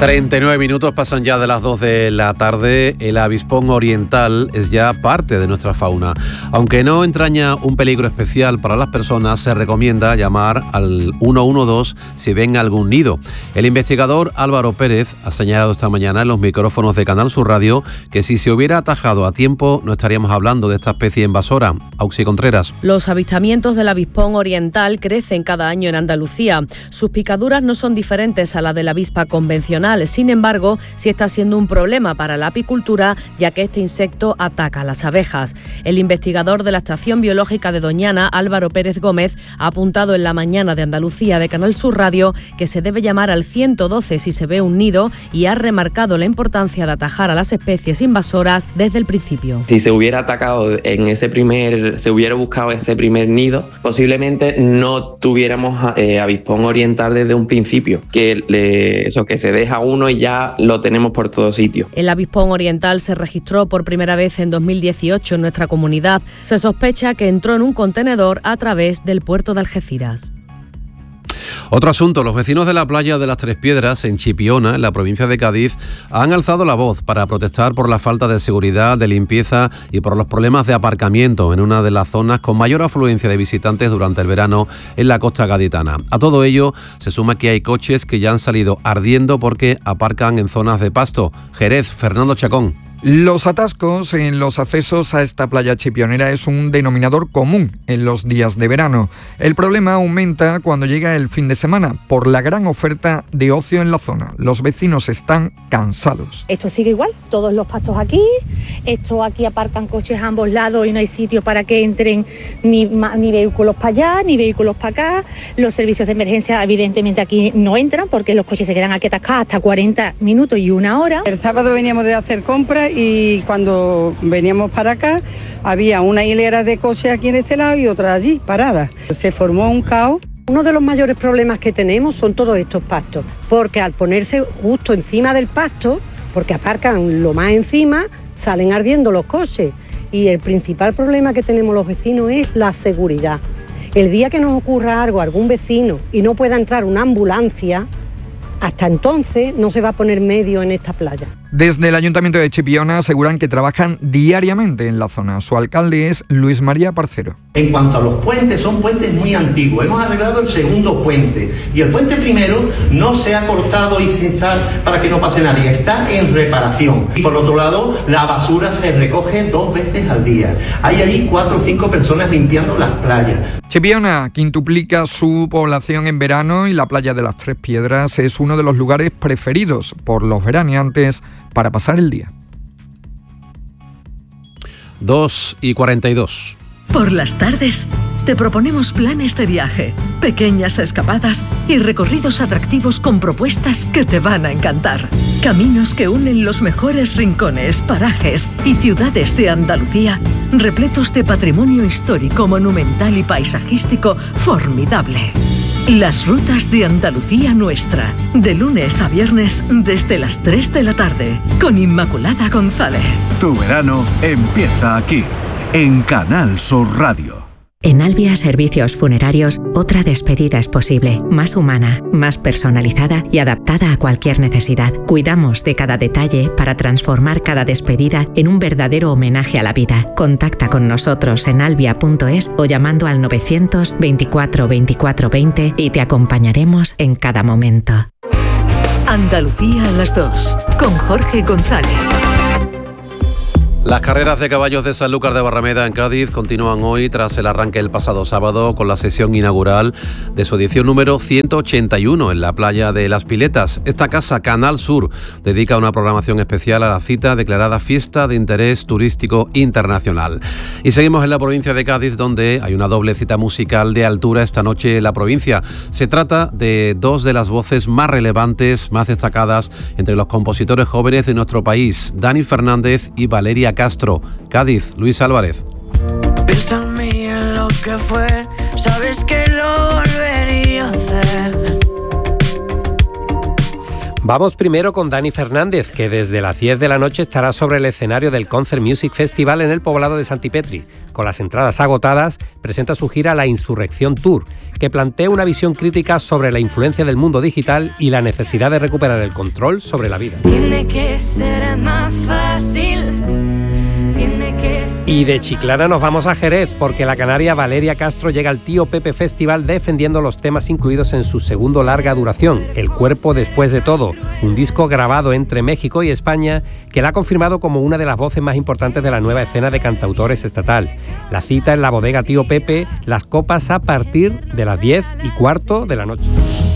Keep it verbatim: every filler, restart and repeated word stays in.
treinta y nueve minutos pasan ya de las dos de la tarde. El avispón oriental es ya parte de nuestra fauna. Aunque no entraña un peligro especial para las personas, se recomienda llamar al uno uno dos si ven algún nido. El investigador Álvaro Pérez ha señalado esta mañana en los micrófonos de Canal Sur Radio que si se hubiera atajado a tiempo no estaríamos hablando de esta especie invasora. Auxi Contreras. Los avistamientos del avispón oriental crecen cada año en Andalucía. Sus picaduras no son diferentes a la de la avispa convencional. Sin embargo, sí está siendo un problema para la apicultura, ya que este insecto ataca a las abejas. El investigador de la Estación Biológica de Doñana, Álvaro Pérez Gómez, ha apuntado en la mañana de Andalucía de Canal Sur Radio que se debe llamar al ciento doce si se ve un nido y ha remarcado la importancia de atajar a las especies invasoras desde el principio. Si se hubiera atacado en ese primer, se hubiera buscado ese primer nido, posiblemente no tuviéramos eh, avispón oriental desde un principio, que le, eso que se deja uno y ya lo tenemos por todos sitios. El avispón oriental se registró por primera vez en dos mil dieciocho en nuestra comunidad. Se sospecha que entró en un contenedor a través del puerto de Algeciras. Otro asunto, los vecinos de la playa de las Tres Piedras, en Chipiona, en la provincia de Cádiz, han alzado la voz para protestar por la falta de seguridad, de limpieza y por los problemas de aparcamiento en una de las zonas con mayor afluencia de visitantes durante el verano en la costa gaditana. A todo ello se suma que hay coches que ya han salido ardiendo porque aparcan en zonas de pasto. Jerez, Fernando Chacón. Los atascos en los accesos a esta playa chipionera es un denominador común en los días de verano. El problema aumenta cuando llega el fin de semana por la gran oferta de ocio en la zona. Los vecinos están cansados. Esto sigue igual, todos los pastos aquí, esto aquí aparcan coches a ambos lados y no hay sitio para que entren ni, ni vehículos para allá, ni vehículos para acá. Los servicios de emergencia evidentemente aquí no entran porque los coches se quedan aquí atascados hasta cuarenta minutos y una hora. El sábado veníamos de hacer compras y cuando veníamos para acá había una hilera de coches aquí en este lado y otra allí, paradas. Se formó un caos. Uno de los mayores problemas que tenemos son todos estos pastos, porque al ponerse justo encima del pasto, porque aparcan lo más encima, salen ardiendo los coches. Y el principal problema que tenemos los vecinos es la seguridad. El día que nos ocurra algo a algún vecino y no pueda entrar una ambulancia, hasta entonces no se va a poner medio en esta playa. Desde el Ayuntamiento de Chipiona aseguran que trabajan diariamente en la zona. Su alcalde es Luis María Parcero. En cuanto a los puentes, son puentes muy antiguos. Hemos arreglado el segundo puente y el puente primero no se ha cortado y se está para que no pase nadie. Está en reparación. Y por otro lado, la basura se recoge dos veces al día. Hay allí cuatro o cinco personas limpiando las playas. Chipiona quintuplica su población en verano y la playa de las Tres Piedras es uno de los lugares preferidos por los veraneantes para pasar el día. dos y cuarenta y dos. Por las tardes te proponemos planes de viaje, pequeñas escapadas y recorridos atractivos con propuestas que te van a encantar. Caminos que unen los mejores rincones, parajes y ciudades de Andalucía, repletos de patrimonio histórico, monumental y paisajístico formidable. Las rutas de Andalucía Nuestra, de lunes a viernes desde las tres de la tarde, con Inmaculada González. Tu verano empieza aquí, en Canal Sur Radio. En Albia Servicios Funerarios, otra despedida es posible, más humana, más personalizada y adaptada a cualquier necesidad. Cuidamos de cada detalle para transformar cada despedida en un verdadero homenaje a la vida. Contacta con nosotros en albia punto es o llamando al novecientos veinticuatro veinticuatro veinte y te acompañaremos en cada momento. Andalucía a las dos, con Jorge González. Las carreras de caballos de Sanlúcar de Barrameda en Cádiz continúan hoy tras el arranque el pasado sábado con la sesión inaugural de su edición número ciento ochenta y uno en la playa de Las Piletas. Esta casa, Canal Sur, dedica una programación especial a la cita declarada Fiesta de Interés Turístico Internacional. Y seguimos en la provincia de Cádiz, donde hay una doble cita musical de altura esta noche en la provincia. Se trata de dos de las voces más relevantes, más destacadas entre los compositores jóvenes de nuestro país, Dani Fernández y Valeria Castro. Cádiz, Luis Álvarez. Piensa en mí, en lo que fue, sabes que lo volvería a hacer. Vamos primero con Dani Fernández, que desde las diez de la noche estará sobre el escenario del Concert Music Festival en el poblado de Santipetri. con las entradas agotadas, presenta su gira La Insurrección Tour, que plantea una visión crítica sobre la influencia del mundo digital y la necesidad de recuperar el control sobre la vida. Tiene que ser más fácil. Tiene que ser... Y de Chiclana nos vamos a Jerez, porque la canaria Valeria Castro llega al Tío Pepe Festival defendiendo los temas incluidos en su segundo larga duración, El cuerpo después de todo, un disco grabado entre México y España que la ha confirmado como una de las voces más importantes de la nueva escena de cantautores estatal. La cita en la bodega Tío Pepe, las copas a partir de las diez y cuarto de la noche.